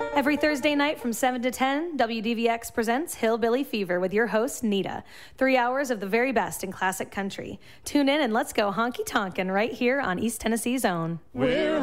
Every Thursday night from 7 to 10, WDVX presents Hillbilly Fever with your host, Nita. 3 hours of the very best in classic country. Tune in and let's go honky-tonkin' right here on East Tennessee's own. We're